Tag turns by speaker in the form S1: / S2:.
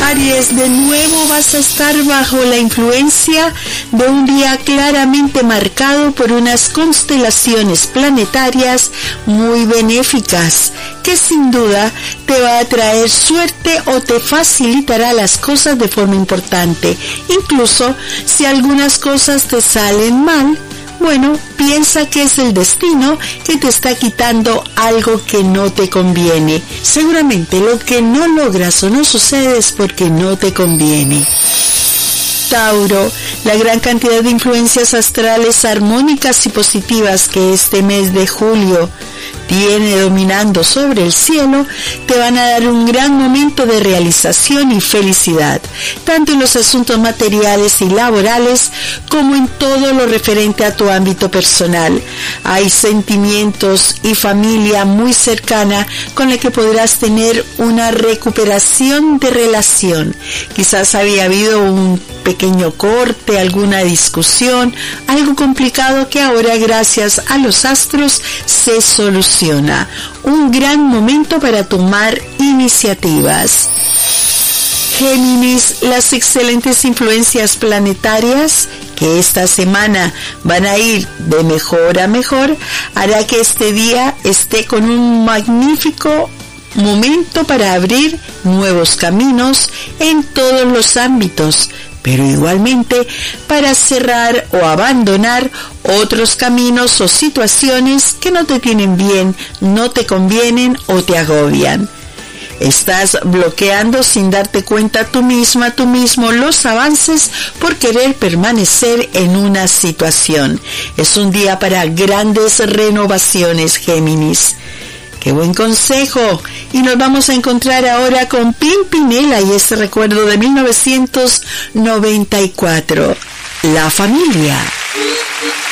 S1: Aries, de nuevo vas a estar bajo la influencia de un día claramente marcado por unas constelaciones planetarias muy benéficas, que sin duda te va a traer suerte o te facilitará las cosas de forma importante. Incluso si algunas cosas te salen mal, bueno, piensa que es el destino que te está quitando algo que no te conviene. Seguramente lo que no logras o no sucede es porque no te conviene. Tauro, la gran cantidad de influencias astrales armónicas y positivas que este mes de julio tiene dominando sobre el cielo, te van a dar un gran momento de realización y felicidad, tanto en los asuntos materiales y laborales como en todo lo referente a tu ámbito personal. Hay sentimientos y familia muy cercana con la que podrás tener una recuperación de relación. Quizás había habido un pequeño corte, alguna discusión, algo complicado que ahora gracias a los astros se soluciona. Un gran momento para tomar iniciativas. Géminis, las excelentes influencias planetarias que esta semana van a ir de mejor a mejor hará que este día esté con un magnífico momento para abrir nuevos caminos en todos los ámbitos, pero igualmente para cerrar o abandonar otros caminos o situaciones que no te tienen bien, no te convienen o te agobian. Estás bloqueando sin darte cuenta tú misma, tú mismo, los avances por querer permanecer en una situación. Es un día para grandes renovaciones, Géminis. ¡Qué buen consejo! Y nos vamos a encontrar ahora con Pimpinela y este recuerdo de 1994. La familia.